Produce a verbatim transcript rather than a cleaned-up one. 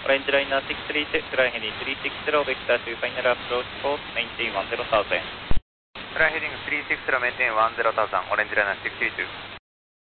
Orange liner six three two, fly heading three six zero, vector to final approach course, maintain one zero thousand. Fly heading three six zero, maintain one zero thousand, Orange liner six three two.